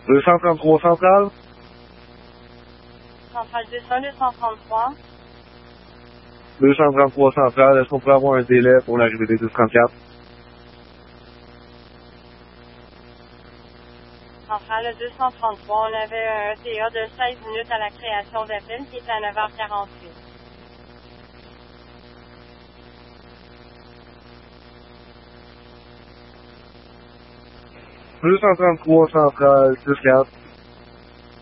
233 centrale. Centrale 200, 233. 233 centrale, est-ce qu'on pourrait avoir un délai pour l'arrivée des 1034? Centrale 233, on avait un TA de 16 minutes à la création d'appel qui est à 9h48. Deux 233 centrale, 6-4.